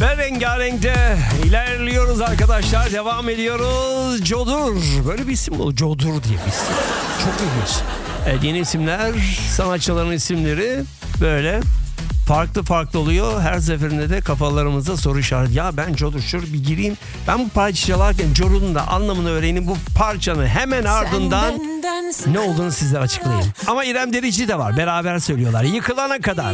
Ve rengarenkte ilerliyoruz arkadaşlar. Devam ediyoruz. Codur. Böyle bir isim oldu. Codur diye bir isim. Çok ilginç. Evet, yeni isimler, sanatçıların isimleri böyle farklı oluyor. Her seferinde de kafalarımızda soru işareti. Ya ben Codur şöyle bir gireyim. Ben bu parça çalarken Codur'un da anlamını öğreneyim. Bu parçanın hemen ardından ne olduğunu sizlere açıklayayım. Ama İrem Derici de var. Beraber söylüyorlar. Yıkılana kadar.